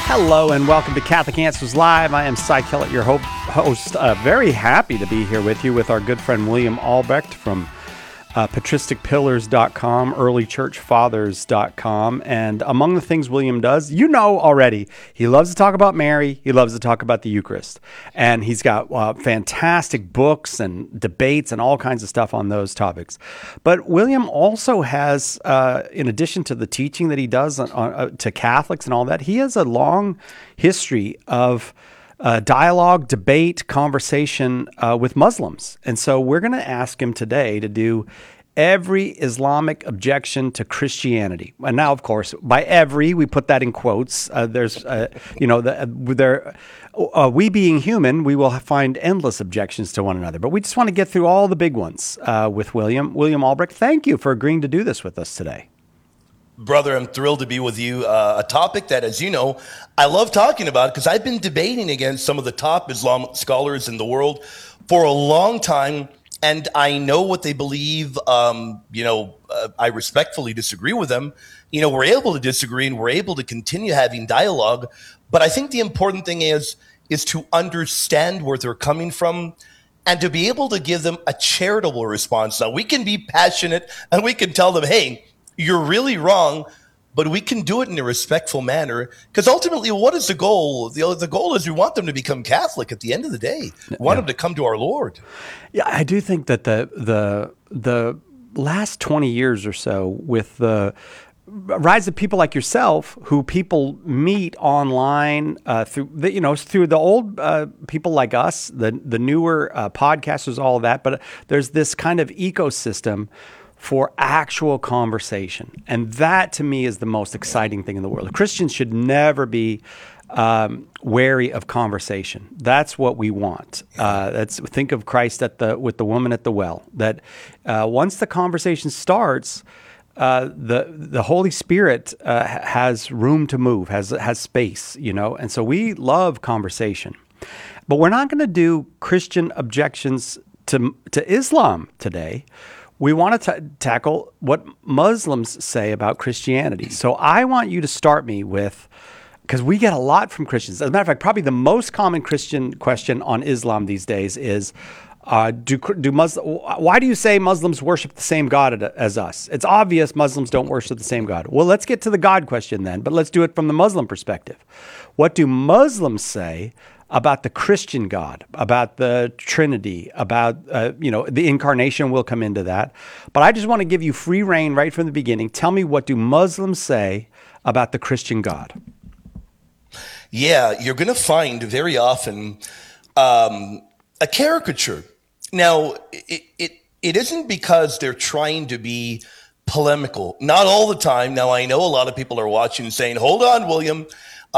Hello and welcome to Catholic Answers Live. I am Cy Kellett, your host. Very happy to be here with you with our good friend William Albrecht from patristicpillars.com, earlychurchfathers.com. And among the things William does, you know already, he loves to talk about Mary. He loves to talk about the Eucharist. And he's got fantastic books and debates and all kinds of stuff on those topics. But William also has, in addition to the teaching that he does to Catholics and all that, he has a long history of dialogue, debate, conversation with Muslims. And so we're going to ask him today to do every Islamic objection to Christianity. And now, of course, by every, we put that in quotes. We being human, we will find endless objections to one another. But we just want to get through all the big ones with William. William Albrecht, thank you for agreeing to do this with us today. Brother, I'm thrilled to be with you. A topic that, as you know, I love talking about because I've been debating against some of the top Islam scholars in the world for a long time, and I know what they believe. I respectfully disagree with them. We're able to disagree and we're able to continue having dialogue. But I think the important thing is to understand where they're coming from and to be able to give them a charitable response. Now, we can be passionate and we can tell them, hey, you're really wrong, but we can do it in a respectful manner because ultimately, what is the goal? The goal is we want them to become Catholic at the end of the day. We want them to come to our Lord. Yeah, I do think that the last 20 years or so with the rise of people like yourself, who people meet online through the old people like us, the newer podcasters, all of that. But there's this kind of ecosystem for actual conversation. And that, to me, is the most exciting thing in the world. Christians should never be wary of conversation. That's what we want. Think of Christ with the woman at the well. That once the conversation starts, the Holy Spirit has room to move, has space, And so we love conversation. But we're not going to do Christian objections to Islam today. We want to tackle what Muslims say about Christianity. So I want you to start me with, because we get a lot from Christians. As a matter of fact, probably the most common Christian question on Islam these days is, why do you say Muslims worship the same God as us? It's obvious Muslims don't worship the same God. Well, let's get to the God question then, but let's do it from the Muslim perspective. What do Muslims say about the Christian God, about the Trinity, about, the incarnation? Will come into that. But I just want to give you free rein right from the beginning. Tell me, what do Muslims say about the Christian God? Yeah, you're going to find very often a caricature. Now, it isn't because they're trying to be polemical. Not all the time. Now, I know a lot of people are watching and saying, hold on, William,